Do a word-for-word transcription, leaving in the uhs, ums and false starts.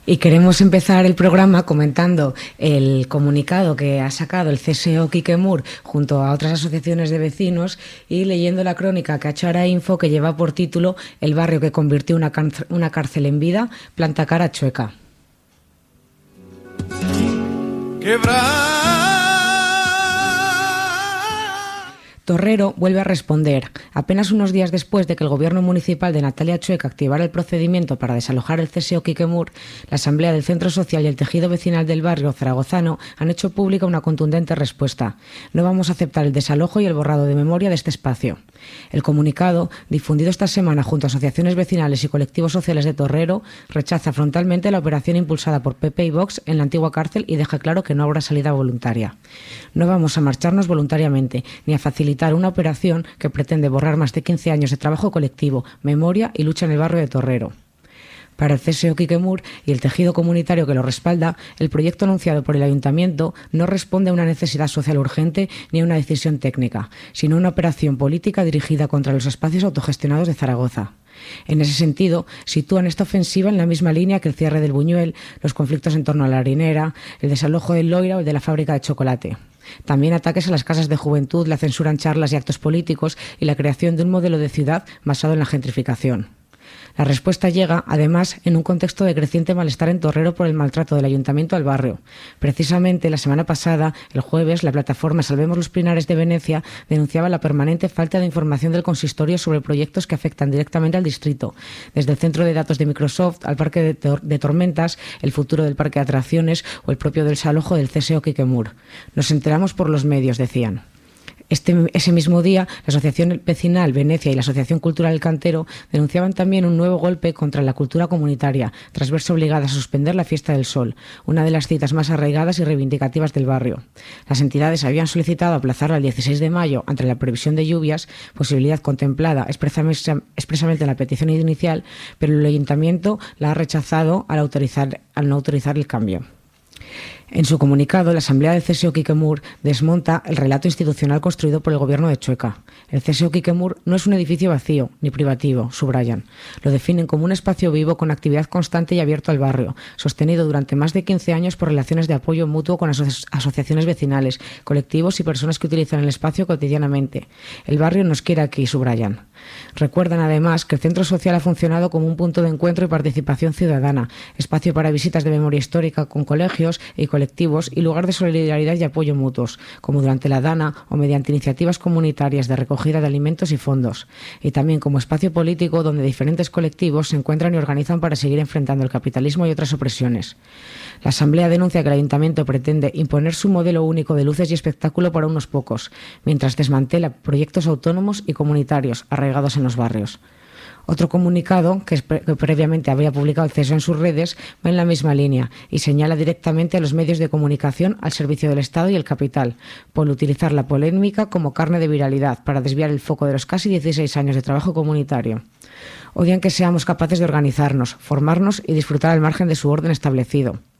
Y queremos empezar el programa comentando el comunicado que ha sacado el C S O Quiquemur junto a otras asociaciones de vecinos y leyendo la crónica que ha hecho Arainfo, que lleva por título El barrio que convirtió una, una cárcel en vida, planta cara a Chueca. Quebrar. Torrero vuelve a responder. Apenas unos días después de que el gobierno municipal de Natalia Chueca activara el procedimiento para desalojar el C S O Quiquemur, la Asamblea del Centro Social y el Tejido Vecinal del barrio zaragozano han hecho pública una contundente respuesta. No vamos a aceptar el desalojo y el borrado de memoria de este espacio. El comunicado, difundido esta semana junto a asociaciones vecinales y colectivos sociales de Torrero, rechaza frontalmente la operación impulsada por P P y Vox en la antigua cárcel y deja claro que no habrá salida voluntaria. No vamos a marcharnos voluntariamente, ni a facilitar una operación que pretende borrar más de quince años de trabajo colectivo, memoria y lucha en el barrio de Torrero. Para el C S O Quiquemur y el tejido comunitario que lo respalda, el proyecto anunciado por el Ayuntamiento no responde a una necesidad social urgente ni a una decisión técnica, sino a una operación política dirigida contra los espacios autogestionados de Zaragoza. En ese sentido, sitúan esta ofensiva en la misma línea que el cierre del Buñuel, los conflictos en torno a la harinera, el desalojo del Loira o el de la fábrica de chocolate. También ataques a las casas de juventud, la censura en charlas y actos políticos y la creación de un modelo de ciudad basado en la gentrificación. La respuesta llega, además, en un contexto de creciente malestar en Torrero por el maltrato del Ayuntamiento al barrio. Precisamente la semana pasada, el jueves, la plataforma Salvemos los Pinares de Venecia denunciaba la permanente falta de información del consistorio sobre proyectos que afectan directamente al distrito, desde el centro de datos de Microsoft al parque de, tor- de Tormentas, el futuro del parque de atracciones o el propio desalojo del C S O Quiquemur. Nos enteramos por los medios, decían. Este, ese mismo día, la Asociación Vecinal Venecia y la Asociación Cultural El Cantero denunciaban también un nuevo golpe contra la cultura comunitaria, tras verse obligadas a suspender la Fiesta del Sol, una de las citas más arraigadas y reivindicativas del barrio. Las entidades habían solicitado aplazarla al dieciséis de mayo ante la previsión de lluvias, posibilidad contemplada expresamente en la petición inicial, pero el Ayuntamiento la ha rechazado al, autorizar, al no autorizar el cambio. En su comunicado, la Asamblea del C S O Quiquemur desmonta el relato institucional construido por el gobierno de Chueca. El C S O Quiquemur no es un edificio vacío ni privativo, subrayan. Lo definen como un espacio vivo con actividad constante y abierto al barrio, sostenido durante más de quince años por relaciones de apoyo mutuo con aso- asociaciones vecinales, colectivos y personas que utilizan el espacio cotidianamente. El barrio nos quiere aquí, subrayan. Recuerdan además que el centro social ha funcionado como un punto de encuentro y participación ciudadana, espacio para visitas de memoria histórica con colegios y colectivos y lugar de solidaridad y apoyo mutuos, como durante la Dana o mediante iniciativas comunitarias de recogida de alimentos y fondos, y también como espacio político donde diferentes colectivos se encuentran y organizan para seguir enfrentando el capitalismo y otras opresiones. La Asamblea denuncia que el Ayuntamiento pretende imponer su modelo único de luces y espectáculo para unos pocos, mientras desmantela proyectos autónomos y comunitarios arraigados en los barrios. Otro comunicado, que, que previamente había publicado el C S O en sus redes, va en la misma línea y señala directamente a los medios de comunicación al servicio del Estado y el capital, por utilizar la polémica como carne de viralidad para desviar el foco de los casi dieciséis años de trabajo comunitario. Odian que seamos capaces de organizarnos, formarnos y disfrutar al margen de su orden establecido.